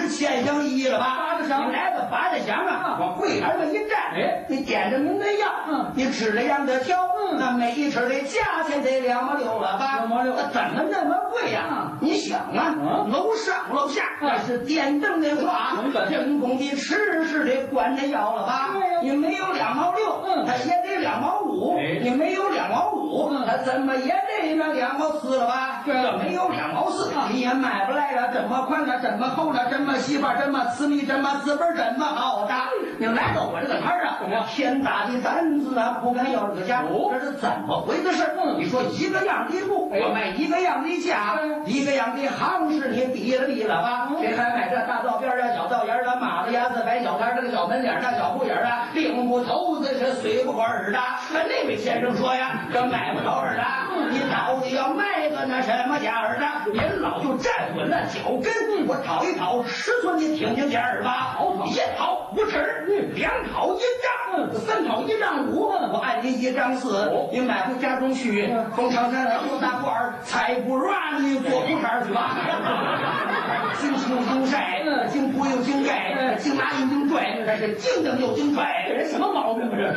是千响一了吧？ 八个响， 你来个八的响啊，往柜台上一站，你点着名的要，你指着样的挑，那每一尺的价钱得2毛6了吧？2毛6，怎么那么贵呀？你想啊，楼上楼下那是电灯的话，人工的吃是得管着要了吧？你没有2毛6，他也得2毛5，你没有2毛5，他怎么也得那2毛4了吧？这没有2毛4，你也买不来了，这么宽了，这么厚了，这么细吧，这么私密，这么资本，这么好的，你来到我这个摊儿啊，天大的胆子啊，不敢要这个价，这是怎么回事？你说一个样的布，我卖一个样的价，一个样的行市，你比了吧？谁还买这大道边啊、小道沿啊、马子牙子、白小摊这个小门脸啊、小户眼啊，领不头子是随不过耳的。那位先生说呀，这买不着耳的，你到底要卖个那什么价儿的？您老就站稳了脚跟，我讨一讨尺寸，你听听价儿吧。一讨5尺，2讨1丈，3讨1丈5，我按您1丈4，你买回家中去，从长山来入大罐，才不软你做裤衩去吧。经清经晒，经铺又经盖，经拉又经拽，这是经蹬又经拽，人什么毛病啊？这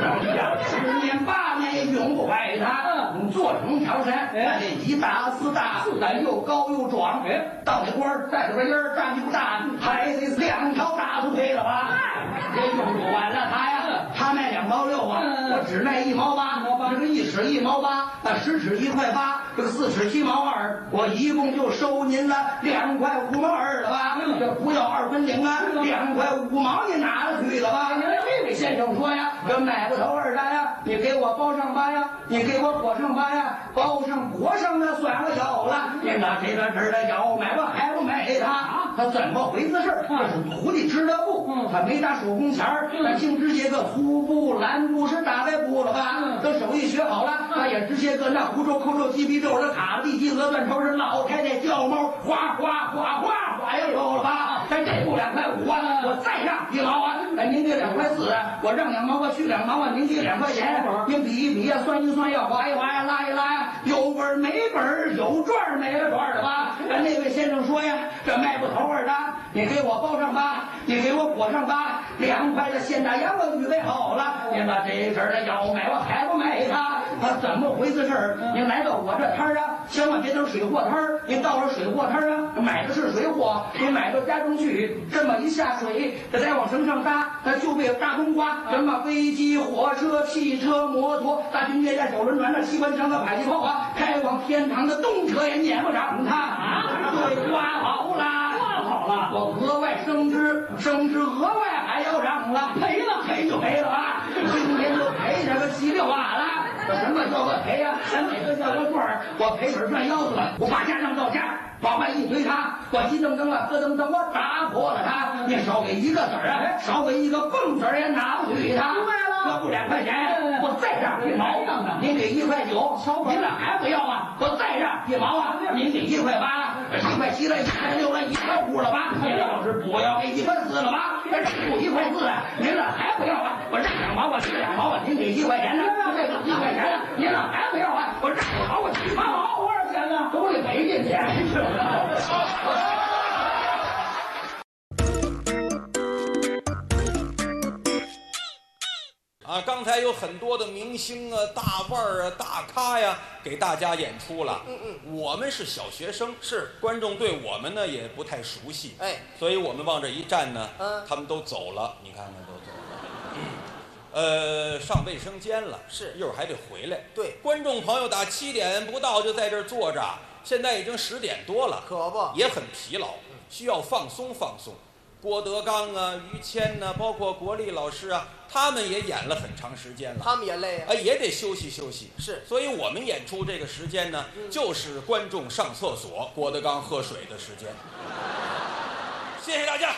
10年8年也永不坏它。做成条山，那得1大4大，4大又高又壮。到那官带着个音儿，站屁股大，还得2条大粗腿了吧？这用不完了他呀，他卖2毛6啊，我只卖1毛8，这个1尺1毛8，那10尺1块8，这个4尺7毛2，我一共就收您了2块5毛2了吧？这不要2分零啊，2块5毛你拿了去了吧？这位先生说呀，这买不头二单呀，你给我包上吧呀，你给我裹上吧呀，包上裹上那算我有了，你拿这个这儿的要买我还不买他怎么回事？这是徒弟织的布，他没打手工钱儿，他净织些个粗布、蓝布是大白布了吧？等手艺学好了，他也织些个那胡皱、扣皱、鸡皮皱的卡地鸡鹅断头是老太太叫猫，哗哗哗哗哗要有了吧？这布2块5啊，我再让1毛啊，您给2块4，我让2毛啊，去2毛啊，您给2块钱，您比一比呀，算一算呀，划一划呀，拉一拉呀，有本没本，有赚没赚的吧？那位先生说呀，这卖不头儿的，你给我包上吧，你给我裹上吧，2块的现大洋我预备好了，您把这事儿的要买我还不买他怎么回事？您来到我这摊儿啊，千万别等水货摊儿，您到了水货摊儿啊，买的是水货，您买到家中去，这么一下水，这再往绳上搭，就被大冬瓜，什么飞机、火车、汽车、摩托、大军舰呀、小轮船的机关枪的迫击炮啊，开往天堂的动车也撵不上它对，刮好了，我额外升职额外还要让了，赔就赔了吧，今天就赔这个7、6瓦了。什么叫个赔呀？哪个叫个赚？我赔本赚腰子了，我把家让到家，往外一推他，我一蹬蹬啊，咯噔噔，我打破了他。你少给1个子儿啊，少给1个蹦子儿也拿不去他。这不2块钱，我再让1毛，您给1块9，您俩还不要啊？我再让1毛啊，您给1块8，1块7了，1块6了，1块5了吧？您要是不要给1块4了吧？这不1块4，您俩还不要啊？我让2毛啊，2毛啊，您给1块钱呢？这个1块钱，您俩还不要啊？我让2毛啊，7毛，多少钱呢？都得赔进去。 刚才有很多的明星啊、大腕儿啊、大咖呀，给大家演出了。我们是小学生， 是观众对我们呢也不太熟悉，所以我们往这一站呢，他们都走了，你看看都走了。上卫生间了， 是一会儿还得回来。 对， 观众朋友打7点不到就在这儿坐着，现在已经10点多了， 可不也很疲劳，需要放松放松。郭德纲啊、于谦呐，包括国立老师啊，他们也演了很长时间了， 他们也累啊， 也得休息休息。 是， 所以我们演出这个时间呢，就是观众上厕所、郭德纲喝水的时间。谢谢大家。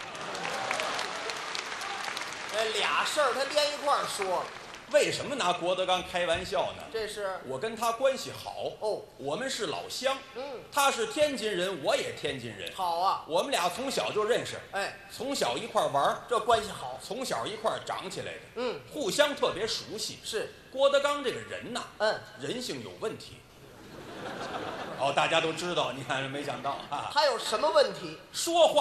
俩事儿他连一块儿说， 为什么拿郭德纲开玩笑呢？ 这是我跟他关系好哦， 我们是老乡，他是天津人，我也天津人， 好啊， 我们俩从小就认识，从小一块玩， 这关系好， 从小一块长起来的，互相特别熟悉。 是郭德纲这个人呐，人性有问题。大家都知道，你看没想到啊， 他有什么问题？ 说话